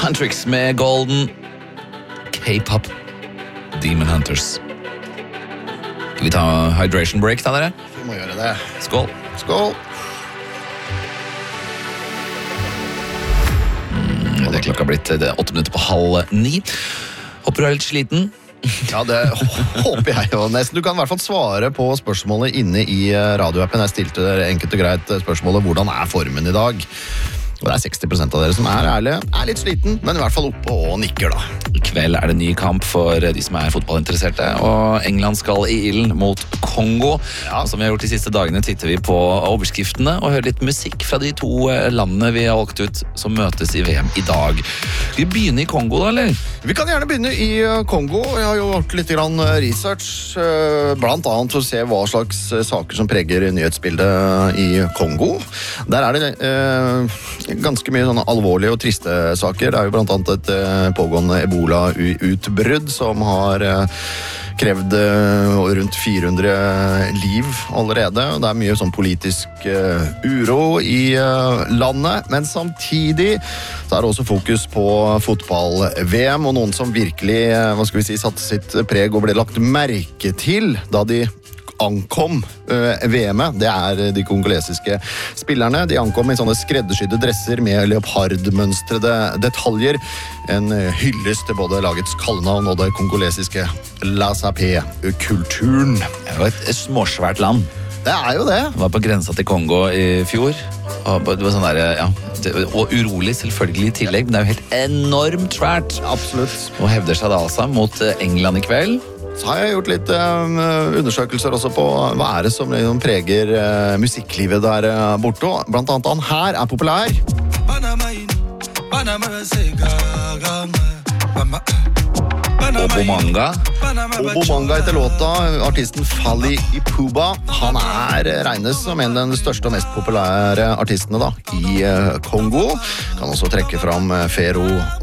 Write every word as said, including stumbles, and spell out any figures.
Huntrix med Golden. K-pop Demon Hunters. Skal vi ta hydration break da, dere? Vi må gjøre det. Skål. Skål. Mm, det er klokka blitt det er åtte minutter på halv ni. Håper du er litt sliten. Ja, det håper jeg jo nesten. Du kan i hvert fall svare på spørsmålet inne i radioappen. Jeg stilte dere enkelt og greit spørsmålet hvordan er formen i dag? Og det er seksti prosent av dere som er ærlige, er litt sliten, men i hvert fall oppe og nikker da. I kveld er det ny kamp for de som er fotballinteresserte, og England skal i ilden mot Kongo. Ja. Og som vi har gjort de siste dagene, titter vi på overskriftene og hører litt musikk fra de to landene vi har valgt ut som møtes i V M i dag. Skal vi begynne i Kongo da, eller? Vi kan gjerne begynne i Kongo. Jeg har jo gjort litt grann research, blant annet for å se hva slags saker som preger nyhetsbildet i Kongo. Der er det eh, ganske mye sånne alvorlige og triste saker. Det er jo blant annet et eh, pågående Ebola-utbrudd som har eh, krevd eh, rundt fire hundre liv allerede. Det er mye sånn politisk eh, uro i eh, landet, men samtidig så er det også fokus på fotball-V M, og noen som virkelig, eh, hva skal vi si, satte sitt preg og ble lagt merke til da de ankom uh, V M-et. Det er de kongolesiske spillerne. De ankom i sånne skreddersydde dresser med leopardmønstrede detaljer. En hyllest til både lagets kallenavn og det kongolesiske La Sapé-kulturen. Det er jo et småsvært land. Det er jo det. Jeg var på grensa til Kongo i fjor. Og det var sånn der, ja, det, og urolig selvfølgelig i tillegg, men det er jo helt enormt svært. Absolutt. Og hevder seg da altså mot England i kveld. Så har jeg gjort litt uh, undersøkelser også på hva er det som liksom preger uh, musikklivet der uh, borte. Blant annet han her er populær. Obomanga. Obomanga etter låta, artisten Fally Ipupa. Han er regnes som en av de største og mest populære artistene da, i uh, Kongo. Kan også trekke fram uh, Fero